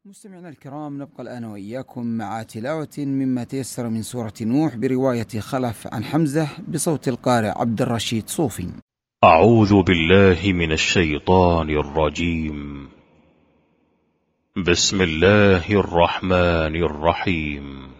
مستمعينا الكرام، نبقى الآن وإياكم مع تلاوة مما تيسر من سورة نوح برواية خلف عن حمزة بصوت القارئ عبد الرشيد صوفي. أعوذ بالله من الشيطان الرجيم. بسم الله الرحمن الرحيم.